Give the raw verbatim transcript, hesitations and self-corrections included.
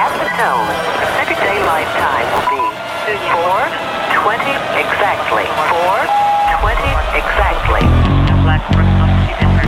At the tone, Pacific Daylight Time will be four twenty exactly. four